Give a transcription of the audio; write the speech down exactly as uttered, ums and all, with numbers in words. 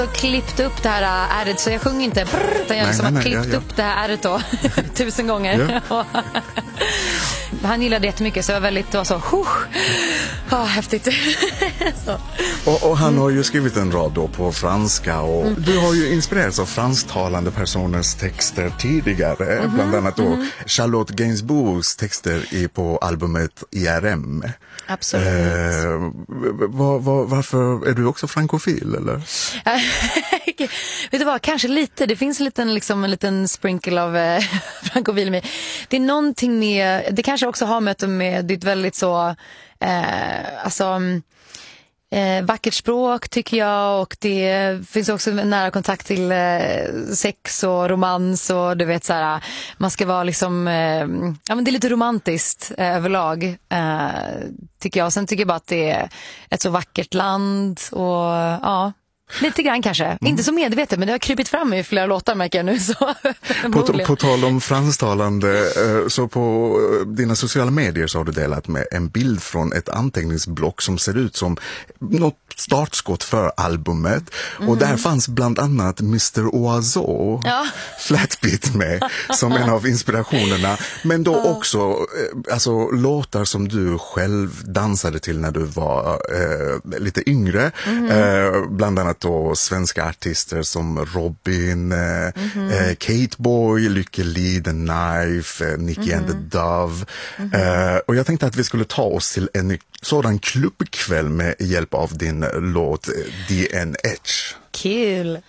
klippt upp det här ärret, så jag sjunger inte brr, utan jag liksom har klippt ja, ja. upp det här ärret då tusen gånger. Ja. Han gillade jättemycket, så jag var väldigt då, så huh, oh, häftigt. Så. Och, och han har ju skrivit en rad då på franska, och mm. du har ju inspirerats av fransktalande personers texter tidigare, mm-hmm. bland annat då mm-hmm. Charlotte Gainsbourgs texter i, på albumet I R M. Absolut. Eh, var, var, varför är du också frankofil, eller? Vet du vad, kanske lite. Det finns en liten, liksom, en liten sprinkle av eh, frankofil i mig. Det är någonting med, det kanske också har mött med ditt väldigt så, eh, alltså eh, vackert språk tycker jag, och det finns också en nära kontakt till eh, sex och romans, och du vet så här, man ska vara liksom, eh, ja men det är lite romantiskt eh, överlag eh, tycker jag. Sen tycker jag bara att det är ett så vackert land, och ja, lite grann kanske. Mm. Inte så medvetet, men det har krypit fram i flera låtar, märker jag nu. Så. på, på tal om fransktalande, så på dina sociala medier så har du delat med en bild från ett anteckningsblock som ser ut som något startskott för albumet. Mm. Och där fanns bland annat mister Oiseau, ja. Flatbeat med, som en av inspirationerna. Men då ja. också alltså, låtar som du själv dansade till när du var eh, lite yngre. Mm. Eh, bland annat då svenska artister som Robin, eh, mm-hmm. eh, Kate Boy, Lykke Li, The Knife, eh, Nicky mm-hmm. and the Dove. Mm-hmm. Eh, och jag tänkte att vi skulle ta oss till en sådan klubbkväll med hjälp av din låt D N H. Kul!